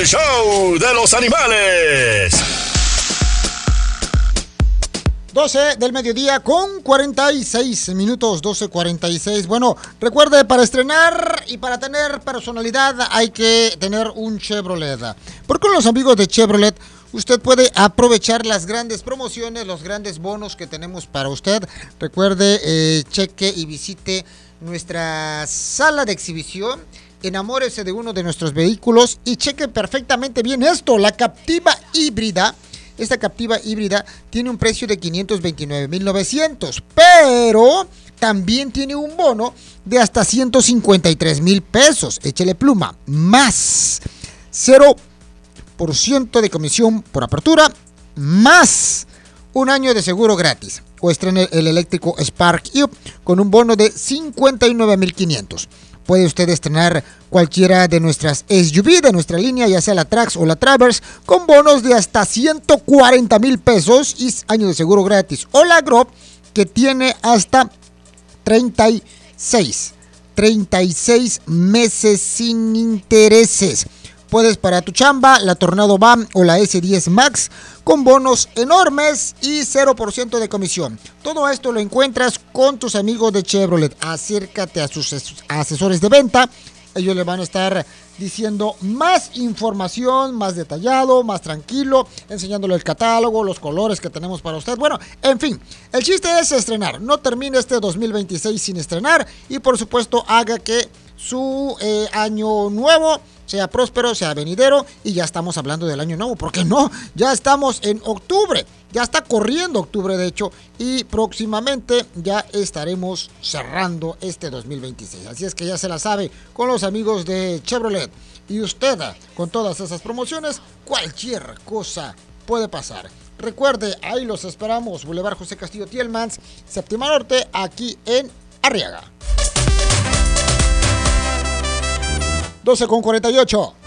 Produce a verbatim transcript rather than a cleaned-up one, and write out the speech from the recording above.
el show de los animales. doce del mediodía con cuarenta y seis minutos, doce cuarenta y seis. Bueno, recuerde, para estrenar y para tener personalidad hay que tener un Chevrolet. Porque con los amigos de Chevrolet usted puede aprovechar las grandes promociones, los grandes bonos que tenemos para usted. Recuerde, eh, cheque y visite nuestra sala de exhibición. Enamórese de uno de nuestros vehículos y cheque perfectamente bien esto, la Captiva híbrida. Esta Captiva híbrida tiene un precio de quinientos veintinueve mil novecientos, pero también tiene un bono de hasta ciento cincuenta y tres mil pesos. Échele pluma, más cero por ciento de comisión por apertura, más un año de seguro gratis. O estrene el eléctrico Spark U con un bono de cincuenta y nueve mil quinientos. Puede usted estrenar cualquiera de nuestras S U V de nuestra línea, ya sea la Trax o la Traverse, con bonos de hasta ciento cuarenta mil pesos y año de seguro gratis. O la Grove, que tiene hasta treinta y seis meses sin intereses. Puedes para tu chamba, la Tornado V A M o la S diez Max, con bonos enormes y cero por ciento de comisión. Todo esto lo encuentras con tus amigos de Chevrolet. Acércate a sus asesores de venta. Ellos le van a estar diciendo más información, más detallado, más tranquilo, enseñándole el catálogo, los colores que tenemos para usted. Bueno, en fin, el chiste es estrenar. No termine este dos mil veintiséis sin estrenar y por supuesto haga que su eh, año nuevo sea próspero, sea venidero, y ya estamos hablando del año nuevo. ¿Por qué no? Ya estamos en octubre, ya está corriendo octubre de hecho, y próximamente ya estaremos cerrando este dos mil veintiséis. Así es que ya se la sabe con los amigos de Chevrolet. Y usted, con todas esas promociones, cualquier cosa puede pasar. Recuerde, ahí los esperamos, Boulevard José Castillo Tielmans, Séptima Norte, aquí en Arriaga. doce con cuarenta y ocho.